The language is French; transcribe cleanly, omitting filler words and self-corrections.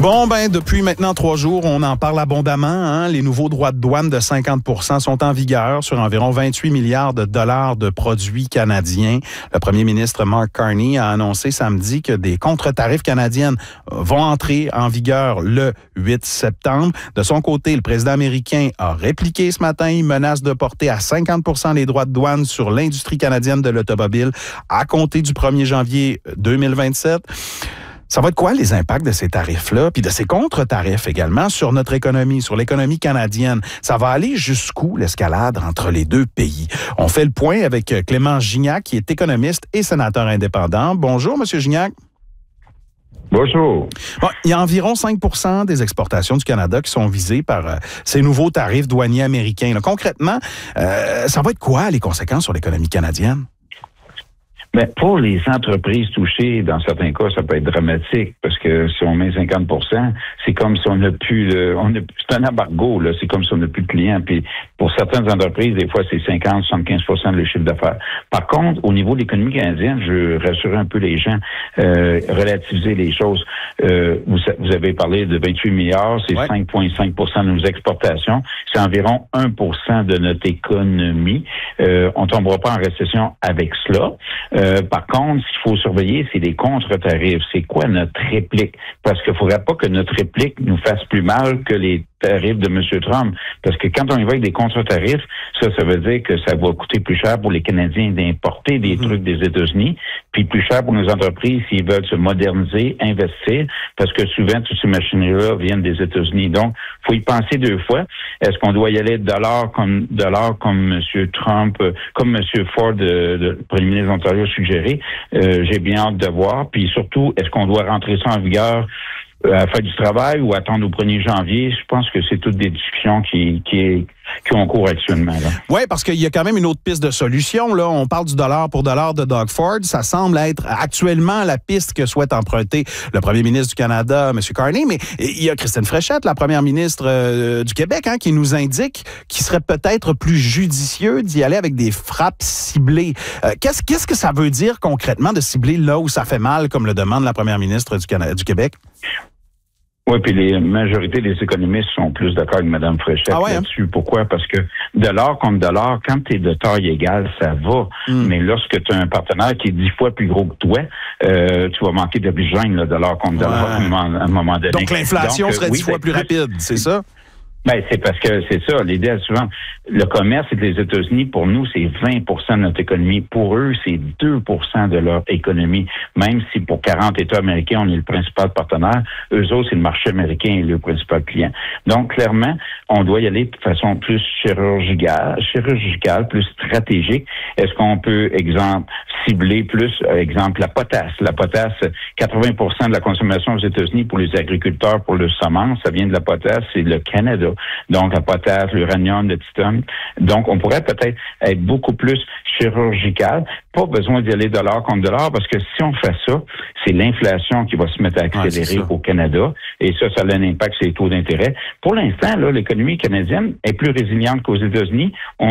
Bon, depuis maintenant 3 jours, on en parle abondamment. Hein? Les nouveaux droits de douane de 50% sont en vigueur sur environ 28 milliards de dollars de produits canadiens. Le premier ministre Mark Carney a annoncé samedi que des contre-tarifs canadiennes vont entrer en vigueur le 8 septembre. De son côté, le président américain a répliqué ce matin. Il menace de porter à 50% les droits de douane sur l'industrie canadienne de l'automobile à compter du 1er janvier 2027. Ça va être quoi les impacts de ces tarifs-là, puis de ces contre-tarifs également sur notre économie, sur l'économie canadienne? Ça va aller jusqu'où l'escalade entre les deux pays? On fait le point avec Clément Gignac, qui est économiste et sénateur indépendant. Bonjour, M. Gignac. Bonjour. Bon, il y a environ 5% des exportations du Canada qui sont visées par ces nouveaux tarifs douaniers américains. Là, concrètement, ça va être quoi les conséquences sur l'économie canadienne? Mais pour les entreprises touchées, dans certains cas, ça peut être dramatique parce que si on met 50%, c'est comme si on n'a plus c'est un embargo, là. C'est comme si on n'a plus de clients. Puis pour certaines entreprises, des fois, c'est 50-75% de leur chiffre d'affaires. Par contre, au niveau de l'économie canadienne, je veux rassurer un peu les gens, relativiser les choses. Vous avez parlé de 28 milliards, c'est 5,5% de nos exportations. C'est environ 1% de notre économie. On ne tombera pas en récession avec cela. Par contre, ce qu'il faut surveiller, c'est les contre-tarifs. C'est quoi notre réplique? Parce qu'il ne faudrait pas que notre réplique nous fasse plus mal que les tarifs de M. Trump. Parce que quand on y va avec des contre-tarifs, ça veut dire que ça va coûter plus cher pour les Canadiens d'importer des trucs des États-Unis, puis plus cher pour nos entreprises s'ils veulent se moderniser, investir, parce que souvent, toutes ces machineries-là viennent des États-Unis. Donc, il faut y penser 2 fois. Est-ce qu'on doit y aller dollar comme M. Trump, comme M. Ford, le premier ministre d'Ontario, a suggéré? J'ai bien hâte de voir. Puis surtout, est-ce qu'on doit rentrer ça en vigueur à faire du travail ou attendre au 1er janvier? Je pense que c'est toutes des discussions qui ont cours actuellement. Oui, parce qu'il y a quand même une autre piste de solution. Là, on parle du dollar pour dollar de Doug Ford. Ça semble être actuellement la piste que souhaite emprunter le premier ministre du Canada, M. Carney. Mais il y a Christine Fréchette, la première ministre du Québec, qui nous indique qu'il serait peut-être plus judicieux d'y aller avec des frappes ciblées. Qu'est-ce que ça veut dire concrètement de cibler là où ça fait mal, comme le demande la première ministre du Québec? Oui, puis la majorité des économistes sont plus d'accord avec Mme Fréchette là-dessus. Pourquoi? Parce que dollar contre dollar, quand tu es de taille égale, ça va. Mais lorsque tu as un partenaire qui est 10 fois plus gros que toi, tu vas manquer d'oxygène, le dollar contre dollar, à un moment donné. Donc l'inflation serait 10 fois plus rapide, c'est ça? Ben, c'est parce que c'est ça, l'idée souvent. Le commerce avec les États-Unis, pour nous, c'est 20% de notre économie. Pour eux, c'est 2% de leur économie. Même si pour 40 États américains, on est le principal partenaire, eux autres, c'est le marché américain et le principal client. Donc, clairement, on doit y aller de façon plus chirurgicale, plus stratégique. Est-ce qu'on peut, exemple, cibler plus, exemple, la potasse? La potasse, 80% de la consommation aux États-Unis pour les agriculteurs, pour le semence, ça vient de la potasse, c'est le Canada. Donc, la potasse, l'uranium, le titane. Donc, on pourrait peut-être être beaucoup plus chirurgical. Pas besoin d'y aller dollar contre dollar, parce que si on fait ça, c'est l'inflation qui va se mettre à accélérer au Canada. Et ça a un impact sur les taux d'intérêt. Pour l'instant, là, l'économie canadienne est plus résiliente qu'aux États-Unis.